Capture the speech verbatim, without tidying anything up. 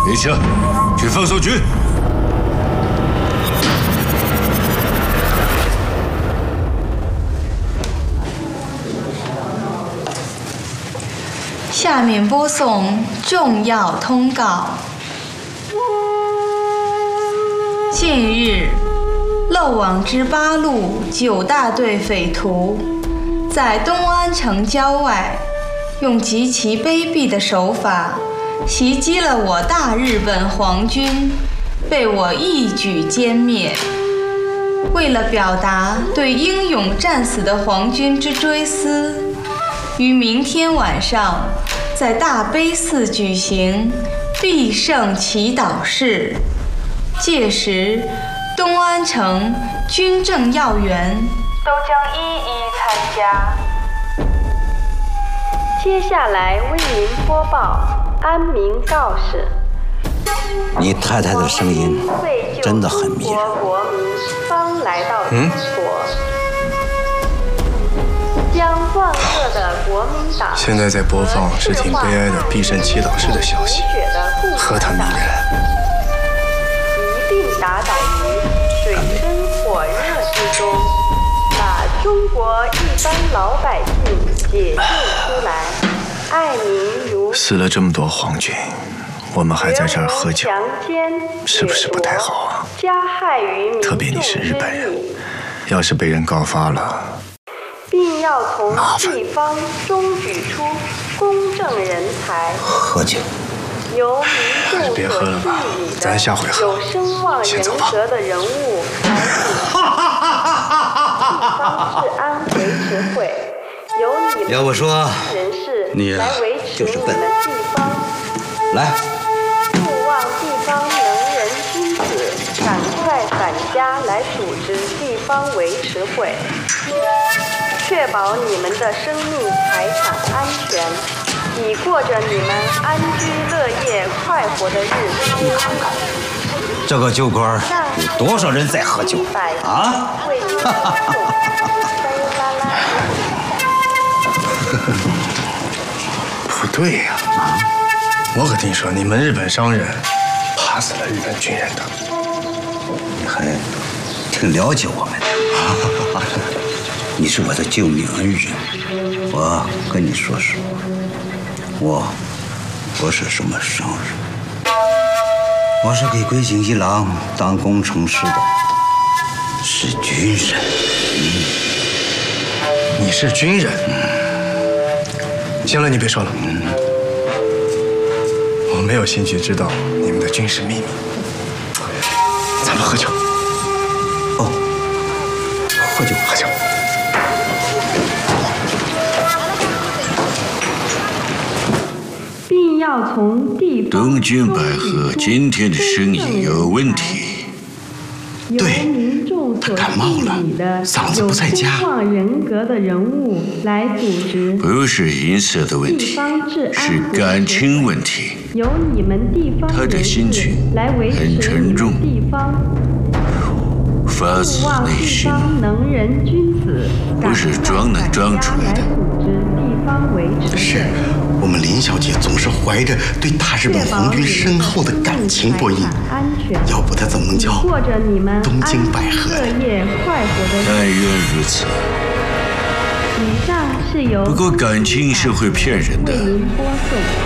列车，去放送局。 下面播送重要通告。近日，漏网之八路九大队匪徒在东安城郊外，用极其卑鄙的手法袭击了我大日本皇军，被我一举歼灭。为了表达对英勇战死的皇军之追思，于明天晚上在大悲寺举行必胜祈祷式，届时东安城军政要员都将一一参加。 接下来为您播报安民告示。 你太太的声音真的很迷人。 国民方来到中国，将万恶的国民党。 现在在播放是挺悲哀的必胜祈祷式的消息，何谈迷人？ 一并打倒于水深火热之中，把中国一般老百姓解救出来，爱民如死了这么多皇军，我们还在这儿喝酒，是不是不太好啊？ 加害于民众特别你是日本人，要是被人告发了， 并要从地方中举出公正人才， 喝酒， 由民众别喝了吧，咱下回喝。 有声望人格的人物来主持地方治安维持会，由你们要不说人士你来维持你们地方。 来， 勿忘地方能人君子，赶快返家来组织地方维持会，确保你们的生命财产安全，以过着你们安居乐业、快活的日子。 这个酒馆有多少人在喝酒啊？ 不对呀、啊！我可听说你们日本商人怕死了日本军人的， 你还挺了解我们的。你是我的救命恩人，我跟你说实话，我不是什么商人，我是给龟井一郎当工程师的，是军人。 嗯，你是军人？嗯，行了，你别说了。嗯，我没有兴趣知道你们的军事秘密。咱们喝酒。 哦，喝酒， 喝酒。 并要从地方东君百合今天的声音有问题。 对， 他感冒了，嗓子不在家。 人格的人物来组织， 不是音色的问题，是感情问题。 由你们地方他的心情很沉重，发自内心，不是装能装出来的。 是，我们林小姐总是怀着对大日本皇军深厚的感情播音，要不她怎么能叫东京百合？ 但愿如此。 以上是由不过感情是会骗人的。